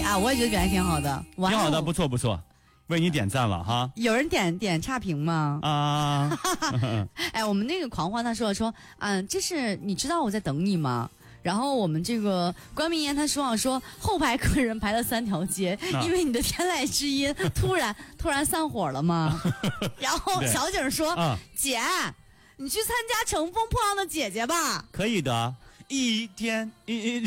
啊，我也觉得表现挺好的， 挺好的，不错不错，为你点赞了哈。 有人点差评吗？ 啊， 哎，我们那个狂欢他说，这是你知道我在等你吗？然后我们这个关明言他说后排客人排了3条街，因为你的天籁之音突然散伙了吗？然后小景说，姐，你去参加乘风破浪的姐姐吧。 可以的，一天一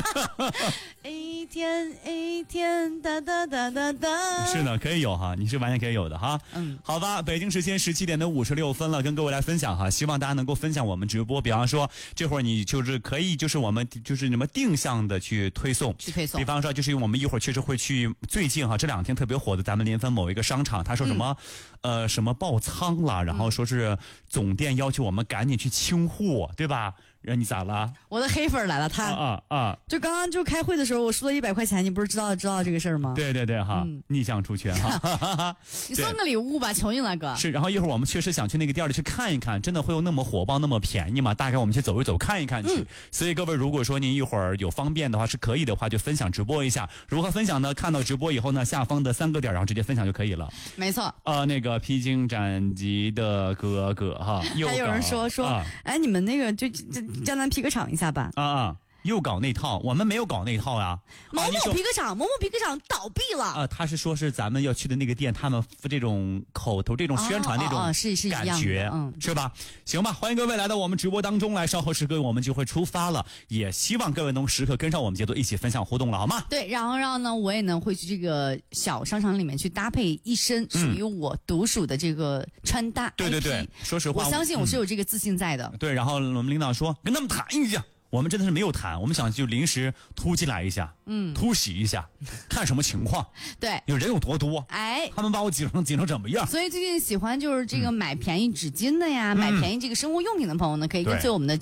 天哒哒哒哒哒。 是的，可以有哈，你是完全可以有的哈。好吧，北京时间17点的56分了，跟各位来分享哈，希望大家能够分享我们直播。比方说，这会儿你就是可以，就是我们就是什么定向的去推送，比方说，就是我们一会儿确实会去最近哈这2天特别火的咱们临汾某一个商场，他说什么什么爆仓了，然后说是总店要求我们赶紧去清货，对吧？让你咋了？ 我的黑粉来了，他就刚刚就开会的时候，我输了100块钱，你不是知道这个事儿吗？ 对哈，逆向出拳哈。 你送个礼物吧，求你了哥。 是，然后一会儿我们确实想去那个店里去看一看，真的会有那么火爆那么便宜吗？大概我们去走一走看一看去。所以各位如果说您一会儿有方便的话，是可以的话就分享直播一下。如何分享呢？看到直播以后呢，下方的3个点，然后直接分享就可以了。 没错。 那个披荆斩棘的哥哥哈， 还有人说，哎，你们那个就江南皮革厂一下吧。 又搞那套，我们没有搞那套呀。 某某皮革厂倒闭了。 他是说是咱们要去的那个店，他们这种口头这种宣传那种是感觉，是吧？行吧，欢迎各位来到我们直播当中来，稍后时刻我们就会出发了，也希望各位能时刻跟上我们节奏，一起分享互动了，好吗？ 对，然后呢，我也能会去这个小商场里面去搭配一身属于我独属的这个穿搭。 对，说实话， 我相信我是有这个自信在的。 对，然后我们领导说跟他们谈一下。我们真的是没有谈，我们想就临时突进来一下，突袭一下，看什么情况。 对， 有人有多多，他们把我挤成怎么样？ 所以最近喜欢就是这个买便宜纸巾的呀，买便宜这个生活用品的朋友呢，可以跟随我们的